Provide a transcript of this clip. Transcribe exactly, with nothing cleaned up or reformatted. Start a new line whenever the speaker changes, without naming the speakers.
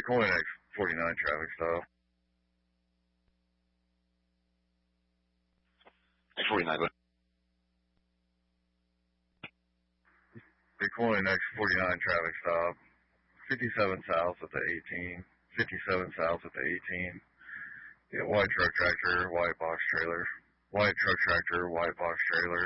Recording X forty-nine traffic stop.
X forty-nine, go.
Recording X forty-nine traffic stop. fifty-seven south at the eighteen. fifty-seven south at the eighteen. Yeah, white truck tractor, white box trailer. White truck tractor, white box trailer.